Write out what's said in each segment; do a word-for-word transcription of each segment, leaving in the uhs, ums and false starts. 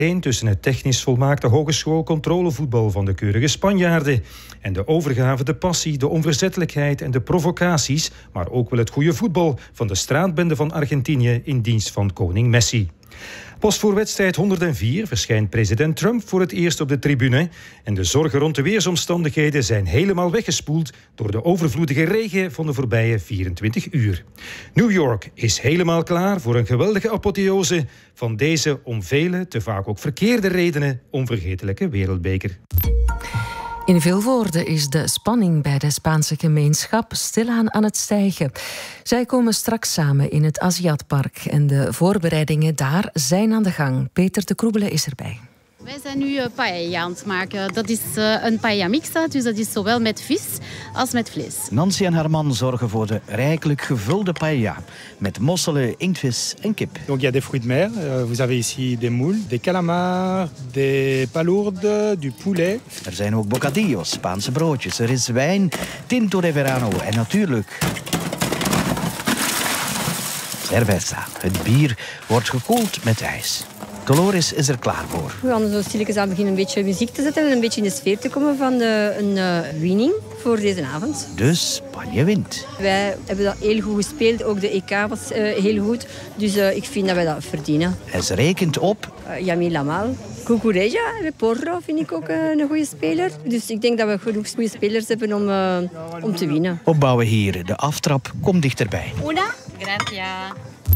tussen het technisch volmaakte hogeschoolcontrolevoetbal van de keurige Spanjaarden en de overgave, de passie, de onverzettelijkheid en de provocaties, maar ook wel het goede voetbal van de straatbende van Argentinië in dienst van koning Messi. Pas voor wedstrijd honderdvier verschijnt president Trump voor het eerst op de tribune en de zorgen rond de weersomstandigheden zijn helemaal weggespoeld door de overvloedige regen van de voorbije vierentwintig uur. New York is helemaal klaar voor een geweldige apotheose van deze om vele, te vaak ook verkeerde redenen, onvergetelijke wereldbeker. In Vilvoorde is de spanning bij de Spaanse gemeenschap stilaan aan het stijgen. Zij komen straks samen in het Aziatpark en de voorbereidingen daar zijn aan de gang. Peter de Kroebele is erbij. Wij zijn nu uh, paella aan het maken. Dat is uh, een paella mixta, dus dat is zowel met vis als met vlees. Nancy en haar man zorgen voor de rijkelijk gevulde paella met mosselen, inktvis en kip. Donc il y a des fruits de mer. Uh, vous avez ici des moules, des calamars, des palourdes, du poulet. Er zijn ook bocadillos, Spaanse broodjes. Er is wijn, tinto de verano en natuurlijk cerveza. Het bier wordt gekoeld met ijs. Dolores is er klaar voor. We gaan zo stilletjes aan beginnen een beetje muziek te zetten en een beetje in de sfeer te komen van de, een uh, winning voor deze avond. Dus Spanje wint. Wij hebben dat heel goed gespeeld, ook de E K was uh, heel goed. Dus uh, ik vind dat wij dat verdienen. En ze rekent op Uh, Yamil Lamal, Cucurella, Porro vind ik ook uh, een goede speler. Dus ik denk dat we genoeg goede spelers hebben om, uh, om te winnen. Opbouwen hier, de aftrap komt dichterbij. Una, gracias.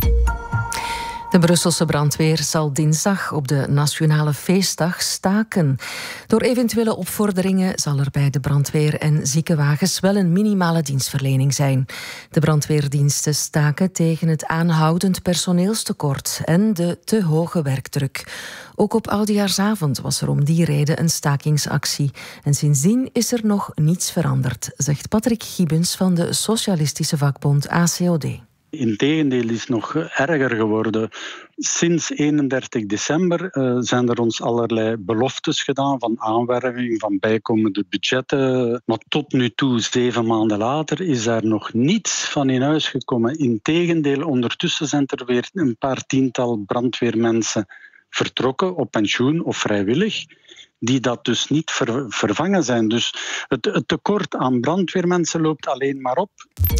De Brusselse brandweer zal dinsdag op de Nationale Feestdag staken. Door eventuele opvorderingen zal er bij de brandweer en ziekenwagens wel een minimale dienstverlening zijn. De brandweerdiensten staken tegen het aanhoudend personeelstekort en de te hoge werkdruk. Ook op Oudejaarsavond was er om die reden een stakingsactie. En sindsdien is er nog niets veranderd, zegt Patrick Gibbens van de socialistische vakbond A C O D. Integendeel is nog erger geworden. Sinds eenendertig december uh, zijn er ons allerlei beloftes gedaan van aanwerving, van bijkomende budgetten. Maar tot nu toe, zeven maanden later, is daar nog niets van in huis gekomen. Integendeel, ondertussen zijn er weer een paar tiental brandweermensen vertrokken op pensioen of vrijwillig, die dat dus niet ver, vervangen zijn. Dus het, het tekort aan brandweermensen loopt alleen maar op.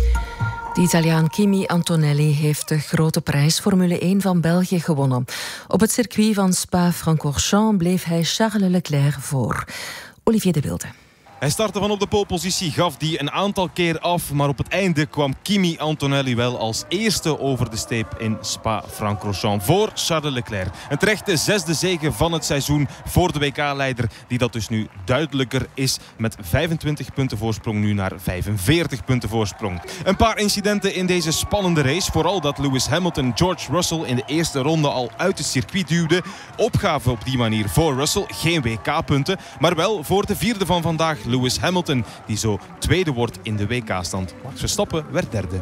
De Italiaan Kimi Antonelli heeft de grote prijs Formule één van België gewonnen. Op het circuit van Spa-Francorchamps bleef hij Charles Leclerc voor. Olivier de Wilde. Hij startte van op de polepositie, gaf die een aantal keer af, maar op het einde kwam Kimi Antonelli wel als eerste over de streep in Spa-Francorchamps voor Charles Leclerc. Een terechte zesde zege van het seizoen voor de W K-leider, die dat dus nu duidelijker is met vijfentwintig punten voorsprong nu naar vijfenveertig punten voorsprong. Een paar incidenten in deze spannende race, vooral dat Lewis Hamilton George Russell in de eerste ronde al uit het circuit duwde. Opgave op die manier voor Russell, geen W K-punten, maar wel voor de vierde van vandaag, Lewis Hamilton, die zo tweede wordt in de W K-stand. Max Verstappen werd derde.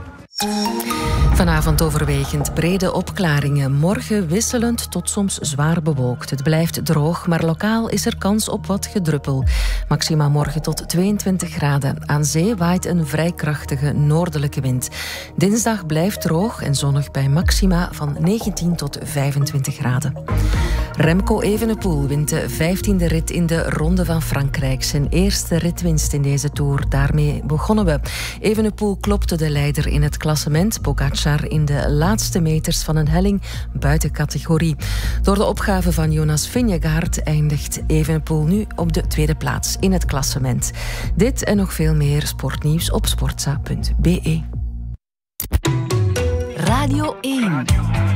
Vanavond overwegend brede opklaringen. Morgen wisselend tot soms zwaar bewolkt. Het blijft droog, maar lokaal is er kans op wat gedruppel. Maxima morgen tot tweeëntwintig graden. Aan zee waait een vrij krachtige noordelijke wind. Dinsdag blijft droog en zonnig bij maxima van negentien tot vijfentwintig graden. Remco Evenepoel wint de vijftiende rit in de Ronde van Frankrijk. Zijn eerste ritwinst in deze Tour. Daarmee begonnen we. Evenepoel klopte de leider in het klassement, Pogacar, in de laatste meters van een helling buiten categorie. Door de opgave van Jonas Vingegaard eindigt Evenepoel nu op de tweede plaats in het klassement. Dit en nog veel meer sportnieuws op sportza punt be. Radio één.